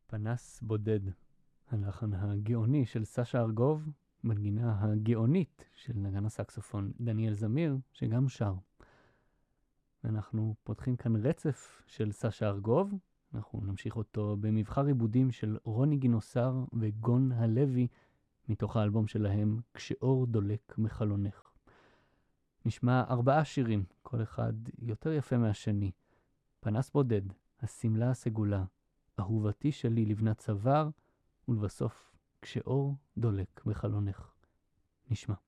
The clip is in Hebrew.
פנס בודד, הלחן הגאוני של סשה ארגוב, מנגינה הגאונית של נגן הסקסופון דניאל זמיר, שגם שר. ואנחנו פותחים כאן רצף של סשה ארגוב, אנחנו נמשיך אותו במבחר עיבודים של רוני גינוסר וגון הלוי, מתוך האלבום שלהם כשאור דולק מחלונך. נשמע 4 שירים, כל אחד יותר יפה מהשני. פנס בודד, הסמלה הסגולה, אהובתי שלי לבנת צוואר, ולבסוף כשאור דולק מחלונך. נשמע.